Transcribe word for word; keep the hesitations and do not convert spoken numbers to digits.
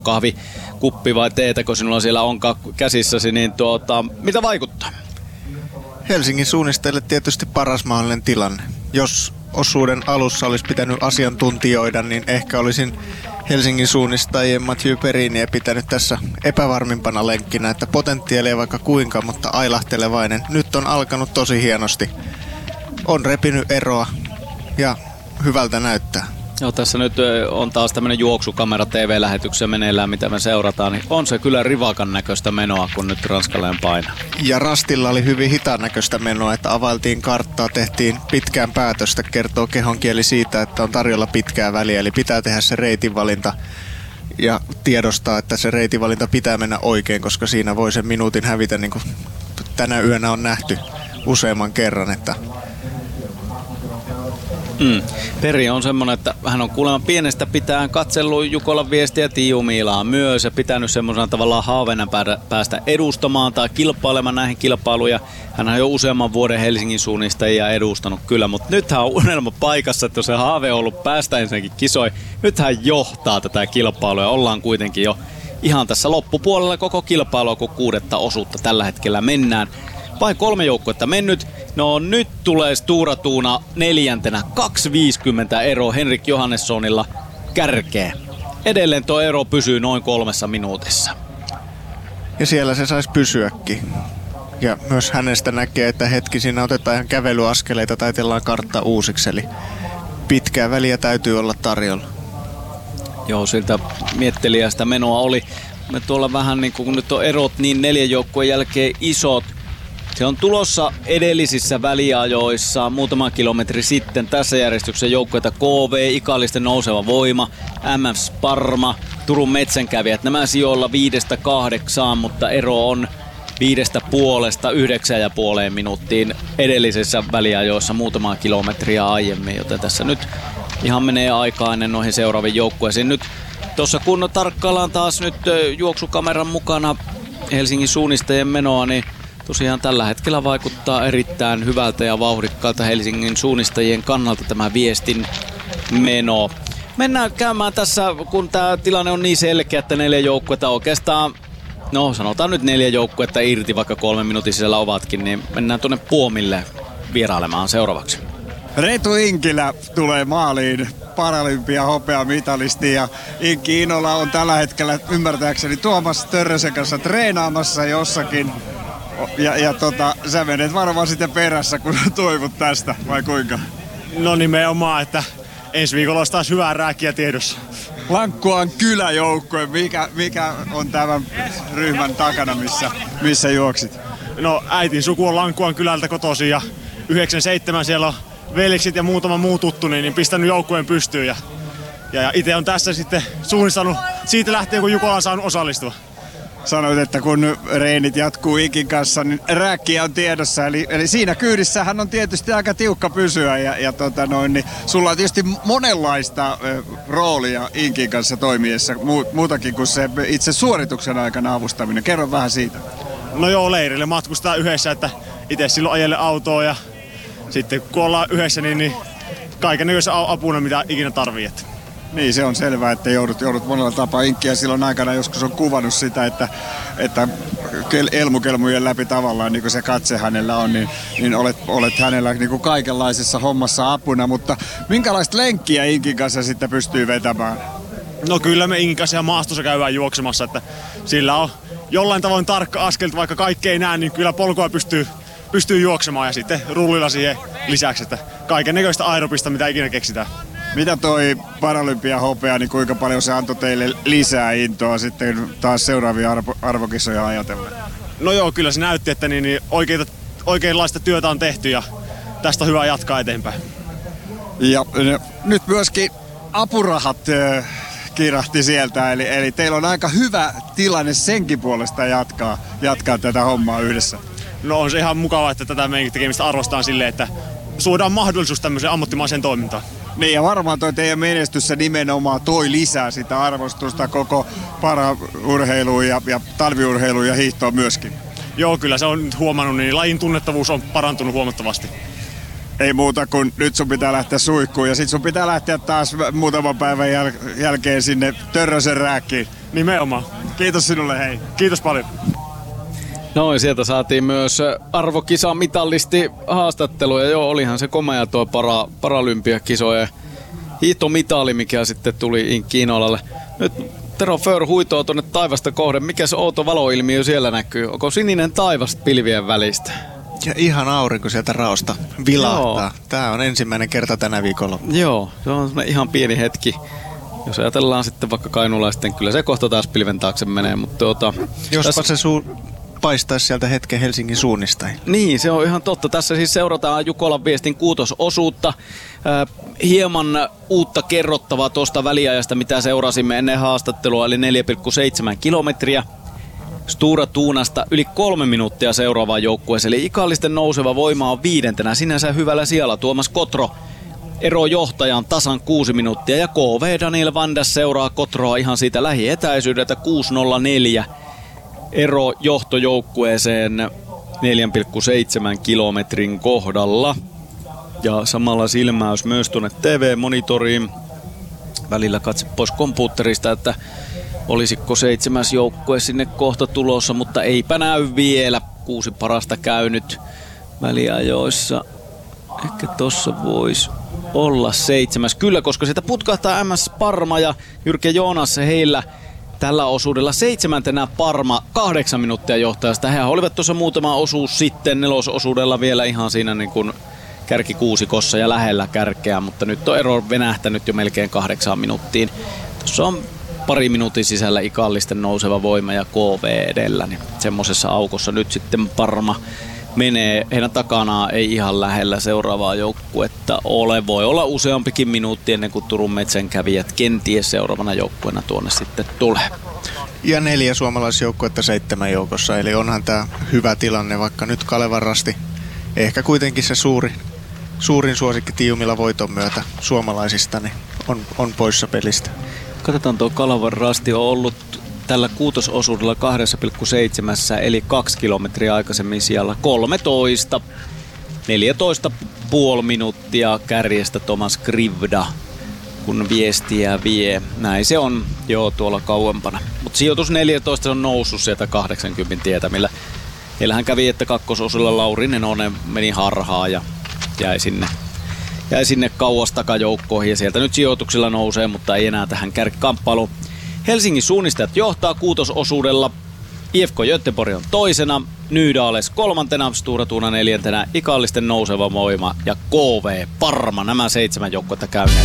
kahvikuppi vai teetä, kun sinulla siellä on käsissäsi, niin tuota, mitä vaikuttaa? Helsingin suunnistajille tietysti paras mahdollinen tilanne. Jos osuuden alussa olisi pitänyt asiantuntijoida, niin ehkä olisin Helsingin suunnistajien Mathieu Periniä pitänyt tässä epävarmimpana lenkkinä, että potentiaalia vaikka kuinka, mutta ailahtelevainen. Nyt on alkanut tosi hienosti. On repinyt eroa ja hyvältä näyttää. Joo, tässä nyt on taas tämmöinen juoksukamera T V-lähetyksessä meneillään, mitä me seurataan, niin on se kyllä rivakan näköistä menoa, kun nyt ranskalainen painaa. Ja rastilla oli hyvin hitaan näköistä menoa, että availtiin karttaa, tehtiin pitkään päätöstä, kertoo kehonkieli siitä, että on tarjolla pitkää väliä, eli pitää tehdä se reitinvalinta ja tiedostaa, että se reitinvalinta pitää mennä oikein, koska siinä voi sen minuutin hävitä, niin kuin tänä yönä on nähty useamman kerran, että Mm. Peri on semmoinen, että hän on kuulemma pienestä pitää katsellut Jukolan viestiä Tiiu Miilaa myös ja pitänyt semmoisena tavallaan haaveena päästä edustamaan tai kilpailemaan näihin kilpailuja. Hän on jo useamman vuoden Helsingin suunnistajia edustanut kyllä, mutta nythän on unelma paikassa, että jos se haave on ollut päästä ensinnäkin kisoihin, nyt hän johtaa tätä kilpailua ja ollaan kuitenkin jo ihan tässä loppupuolella koko kilpailua, kun kuudetta osuutta tällä hetkellä mennään. Vain kolme joukkuetta mennyt. No nyt tulee Stura Tuuna neljäntenä. kaksi viisikymmentä ero Henrik Johannessonilla kärkeä. Edelleen tuo ero pysyy noin kolmessa minuutissa. Ja siellä se saisi pysyäkin. Ja myös hänestä näkee, että hetki siinä otetaan ihan kävelyaskeleita, taitellaan kartta uusiksi. Eli pitkää väliä täytyy olla tarjolla. Joo, siltä miettelijästä menoa oli. Me tuolla vähän niin kuin kun nyt on erot niin neljän joukkueen jälkeen isot. Se on tulossa edellisissä väliajoissa muutama kilometri sitten tässä järjestyksessä joukkueita K V, Ikallisten Nouseva Voima, M F Sparma, Turun Metsänkävijät. Nämä sijoilla viidestä kahdeksaan, mutta ero on viidestä puolesta yhdeksän ja puoleen minuuttiin edellisessä väliajoissa muutamaa kilometriä aiemmin, joten tässä nyt ihan menee aikaa ennen noihin seuraaviin joukkueisiin. Nyt tuossa kun tarkkaillaan taas nyt juoksukameran mukana Helsingin suunnistajien menoa, niin tosiaan tällä hetkellä vaikuttaa erittäin hyvältä ja vauhdikkaalta Helsingin suunnistajien kannalta tämä viestin meno. Mennään käymään tässä, kun tämä tilanne on niin selkeä, että neljä joukkuetta oikeastaan, no sanotaan nyt neljä joukkuetta irti, vaikka kolme minuutin sisällä ovatkin, niin mennään tuonne Puomille vierailemaan seuraavaksi. Reetu Inkilä tulee maaliin, paralympia hopeamitalisti, ja Inkki Inola on tällä hetkellä ymmärtääkseni Tuomas Törrösen kanssa treenaamassa jossakin. Ja, ja tota, sä menet varmaan sitten perässä, kun toivot tästä, vai kuinka? No nimenomaan, että ensi viikolla olisi taas hyvää rääkkiä tiedossa. Lankkuan kyläjoukkue, mikä, mikä on tämän ryhmän takana, missä, missä juoksit? No äitin suku on Lankkuan kylältä kotoisin ja yhdeksänkymmentäseitsemän siellä on veliksit ja muutama muu tuttu, niin pistänyt joukkueen pystyyn. Ja, ja itse on tässä sitten suunnistanut siitä lähtien, kun Jukola on saanut osallistua. Sanoit, että kun reenit jatkuu Inkin kanssa, niin rääkkiä on tiedossa. Eli, eli siinä kyydissähän on tietysti aika tiukka pysyä. Ja, ja tota noin, niin sulla on tietysti monenlaista ö, roolia Inkin kanssa toimiessa, mu, muutakin kuin se itse suorituksen aikana avustaminen. Kerro vähän siitä. No joo, leirille matkustaa yhdessä, että itse silloin ajelle autoa ja sitten kun ollaan yhdessä, niin, niin kaikennäköisen apuna, mitä ikinä tarvii. Niin, se on selvää, että joudut, joudut monella tapaa. Inkkiä silloin aikana joskus on kuvannut sitä, että, että elmukelmujen läpi tavallaan, niin kuin se katse hänellä on, niin, niin olet, olet hänellä niin kuin kaikenlaisessa hommassa apuna. Mutta minkälaista lenkkiä Inkin kanssa sitten pystyy vetämään? No kyllä me Inkin kanssa ihan maastossa käydään juoksemassa, että sillä on jollain tavoin tarkka askelta, vaikka kaikki ei näe, niin kyllä polkua pystyy, pystyy juoksemaan ja sitten rullilla siihen lisäksi, että kaiken näköistä aerobista, mitä ikinä keksitään. Mitä toi paralympia hopea, niin kuinka paljon se antoi teille lisää intoa sitten taas seuraavia arvo, arvokisoja ajatellen? No joo, kyllä se näytti, että niin, niin oikeita, oikeanlaista työtä on tehty ja tästä on hyvä jatkaa eteenpäin. Ja nyt myöskin apurahat äh, kirahti sieltä, eli, eli teillä on aika hyvä tilanne senkin puolesta jatkaa, jatkaa tätä hommaa yhdessä. No on se ihan mukavaa, että tätä meidän tekemistä arvostetaan silleen, että suodaan mahdollisuus tämmöiseen ammattimaiseen toimintaan. Niin ja varmaan toi teidän menestys se nimenomaan toi lisää sitä arvostusta koko paraurheiluun ja, ja talviurheiluun ja hiihtoon myöskin. Joo, kyllä se on nyt huomannut, niin lajin tunnettavuus on parantunut huomattavasti. Ei muuta kuin nyt sun pitää lähteä suihkuun ja sit sun pitää lähteä taas muutaman päivän jäl- jälkeen sinne Törrösen rääkkiin. Nimenomaan. Kiitos sinulle, hei. Kiitos paljon. No ja sieltä saatiin myös arvokisa mitallisti haastattelu ja joo, olihan se komea tuo para, paralympiakisojen hiihtomitali, mikä sitten tuli Inkiinolalle. Nyt Tero Föhr huitoo tuonne taivasta kohden. Mikä se outo valoilmiö siellä näkyy? Onko sininen taivas pilvien välistä? Ja ihan aurinko sieltä raosta vilahtaa. Joo. Tää on ensimmäinen kerta tänä viikolla. Joo, se on semmoinen ihan pieni hetki. Jos ajatellaan sitten vaikka kainulaisten, kyllä se kohta taas pilven taakse menee, mutta tuota... Jospa tässä... se suu paistaisi sieltä hetken Helsingin suunnista. Niin, se on ihan totta. Tässä siis seurataan Jukolan viestin kuutososuutta. Äh, hieman uutta kerrottavaa tuosta väliajasta, mitä seurasimme ennen haastattelua, eli neljä pilkku seitsemän kilometriä. Stura Tuunasta yli kolme minuuttia seuraavaan joukkueeseen, eli ikallisten nouseva voima on viidentenä. Sinänsä hyvällä sijalla Tuomas Kotro ero johtajan tasan kuusi minuuttia ja K V Daniel Vandas seuraa Kotroa ihan siitä lähietäisyydeltä kuusi nolla neljä. Ero johtojoukkueeseen neljä pilkku seitsemän kilometrin kohdalla. Ja samalla silmäys myös tuonne T V-monitoriin. Välillä katse pois kompuutterista, että olisiko seitsemäs joukkue sinne kohta tulossa, mutta eipä näy vielä. Kuusi parasta käynyt väliajoissa. Ehkä tossa voisi olla seitsemäs. Kyllä, koska sieltä putkahtaa M S Parma ja Jyrke Joonas heillä tällä osuudella seitsemäntenä Parma kahdeksan minuuttia johtajasta. He olivat tuossa muutama osuus sitten nelososuudella vielä ihan siinä niin kuin kärkikuusikossa ja lähellä kärkeä, mutta nyt on ero venähtänyt jo melkein kahdeksaan minuuttiin. Tuossa on pari minuutin sisällä ikallisten nouseva voima ja K V edellä, niin semmosessa aukossa nyt sitten Parma menee. Heidän takanaan ei ihan lähellä seuraavaa joukkuetta ole. Voi olla useampikin minuutti ennen kuin Turun metsänkävijät kenties seuraavana joukkueena tuonne sitten tulee. Ja neljä suomalaisjoukkuetta seitsemän joukossa, eli onhan tämä hyvä tilanne, vaikka nyt Kalevan Rasti ehkä kuitenkin se suuri, suurin suosikki Tiumilla voiton myötä suomalaisista niin on, on poissa pelistä. Katsotaan, tuo Kalevan Rasti on ollut tällä kuutososuudella kaksi pilkku seitsemän eli kaksi kilometriä aikaisemmin siellä kolmetoista. neljätoista pilkku viisi minuuttia kärjestä Tomas Krivda, kun viestiä vie. Näin se on joo tuolla kauempana. Mutta sijoitus neljätoista on noussut sieltä kahdeksankymmentä tietämillä. Heillähän kävi, että kakkososuudella Lauri Nenonen meni harhaan ja jäi sinne, jäi sinne kauas takajoukkoihin. Ja sieltä nyt sijoituksilla nousee, mutta ei enää tähän kärkikamppailuun. Helsingin suunnistajat johtaa kuutososuudella. I F K Göteborg on toisena, Nydales kolmantena, Stura Tuuna neljäntenä, ikallisten nouseva voima ja K V Parma. Nämä seitsemän joukkuetta käyneet